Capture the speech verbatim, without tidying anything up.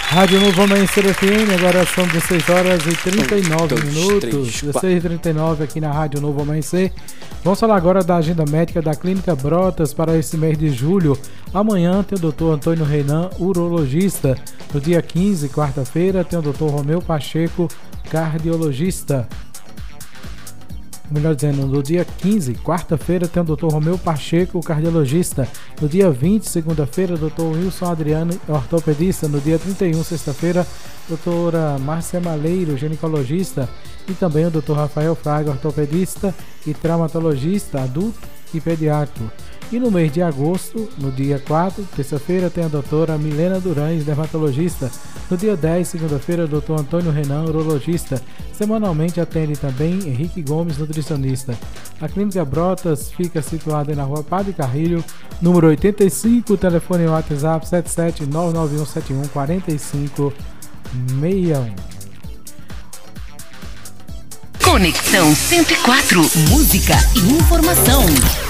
Rádio Novo Amanhecer F M, agora são dezesseis horas e trinta e nove minutos, dezesseis e trinta e nove aqui na Rádio Novo Amanhecer. Vamos falar agora da agenda médica da Clínica Brotas para esse mês de julho. Amanhã tem o doutor Antônio Renan, urologista. No dia quinze, quarta-feira, tem o doutor Romeu Pacheco, cardiologista. Melhor dizendo, no dia quinze, quarta-feira, tem o doutor Romeu Pacheco, cardiologista. No dia vinte, segunda-feira, doutor Wilson Adriano, ortopedista. No dia trinta e um, sexta-feira, doutora Márcia Maleiro, ginecologista. E também o doutor Rafael Fraga, ortopedista e traumatologista, adulto e pediátrico. E no mês de agosto, no dia quatro, terça-feira, tem a doutora Milena Durães, dermatologista. No dia dez, segunda-feira, o doutor Antônio Renan, urologista. Semanalmente atende também Henrique Gomes, nutricionista. A Clínica Brotas fica situada na rua Padre Carrilho, número oitenta e cinco, telefone e WhatsApp sete sete nove nove um sete um quatro cinco seis um. Conexão cento e quatro, música e informação.